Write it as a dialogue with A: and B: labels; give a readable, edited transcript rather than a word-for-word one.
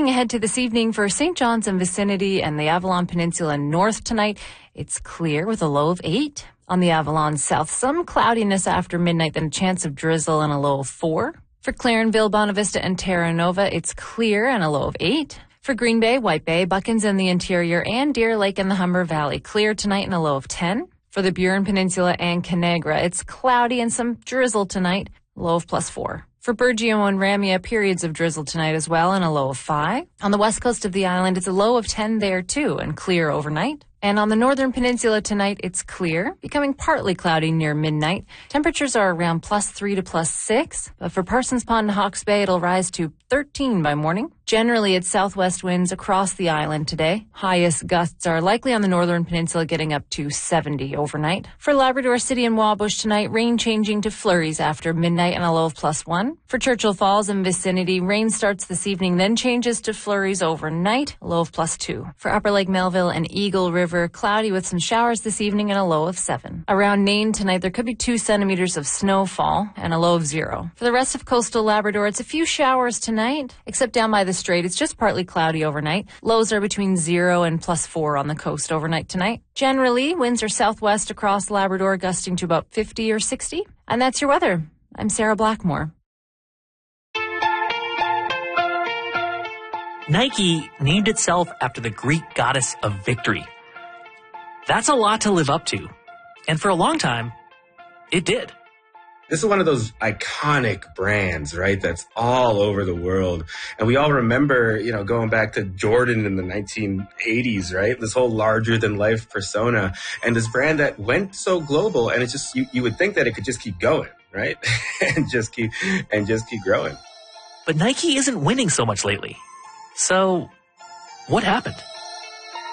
A: Looking ahead to this evening for St. John's and vicinity and the Avalon Peninsula north tonight, it's clear with a low of 8. On the Avalon south, some cloudiness after midnight, then a chance of drizzle and a low of 4. For Clarenville, Bonavista, and Terra Nova, it's clear and a low of 8. For Green Bay, White Bay, Buckins and the interior, and Deer Lake and the Humber Valley, clear tonight and a low of 10. For the Burin Peninsula and Canagra, it's cloudy and some drizzle tonight, low of +4. For Burgeo and Ramia, periods of drizzle tonight as well, and a low of 5. On the west coast of the island, it's a low of 10 there too, and clear overnight. And on the northern peninsula tonight, it's clear, becoming partly cloudy near midnight. Temperatures are around +3 to +6. But for Parsons Pond and Hawke's Bay, it'll rise to 13 by morning. Generally, it's southwest winds across the island today. Highest gusts are likely on the northern peninsula, getting up to 70 overnight. For Labrador City and Wabush tonight, rain changing to flurries after midnight and a low of +1. For Churchill Falls and vicinity, rain starts this evening, then changes to flurries overnight, a low of +2. For Upper Lake Melville and Eagle River, cloudy with some showers this evening and a low of 7. Around Nain tonight, there could be 2 centimeters of snowfall and a low of 0. For the rest of coastal Labrador, it's a few showers tonight, except down by the Strait. It's just partly cloudy overnight. Lows are between 0 and +4 on the coast overnight tonight. Generally, winds are southwest across Labrador, gusting to about 50 or 60. And that's your weather. I'm Sarah Blackmore.
B: Nike named itself after the Greek goddess of victory. That's a lot to live up to. And for a long time, it did.
C: This is one of those iconic brands, right? That's all over the world. And we all remember, going back to Jordan in the 1980s, right? This whole larger than life persona and this brand that went so global, and it's just, you would think that it could just keep going, right? and just keep growing.
B: But Nike isn't winning so much lately. So what happened?